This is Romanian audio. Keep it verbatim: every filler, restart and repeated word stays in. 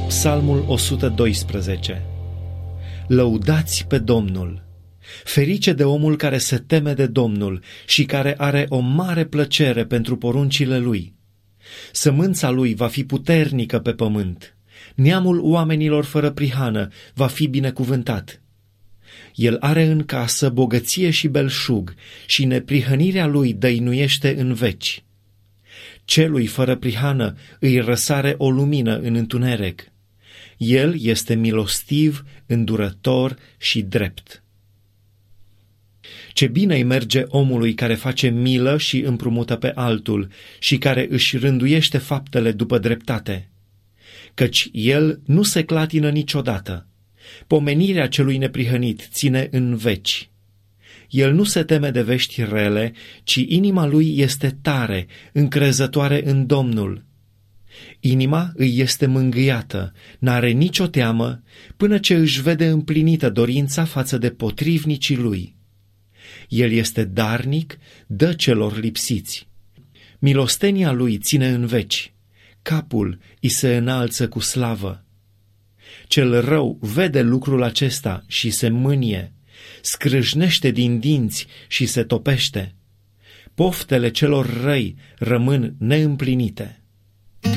Psalmul o sută doisprezece. Lăudați pe Domnul! Ferice de omul care se teme de Domnul și care are o mare plăcere pentru poruncile lui. Sămânța lui va fi puternică pe pământ. Neamul oamenilor fără prihană va fi binecuvântat. El are în casă bogăție și belșug și neprihănirea lui dăinuiește în veci. Celui fără prihană îi răsare o lumină în întuneric. El este milostiv, îndurător și drept. Ce bine îi merge omului care face milă și împrumută pe altul și care își rânduiește faptele după dreptate, căci el nu se clatină niciodată. Pomenirea celui neprihănit ține în veci. El nu se teme de vești rele, ci inima lui este tare, încrezătoare în Domnul. Inima îi este mângâiată, n-are nicio teamă, până ce își vede împlinită dorința față de potrivnicii lui. El este darnic, dă celor lipsiți. Milostenia lui ține în veci, capul îi se înalță cu slavă. Cel rău vede lucrul acesta și se mânie, scrâșnește din dinți și se topește. Poftele celor răi rămân neîmplinite.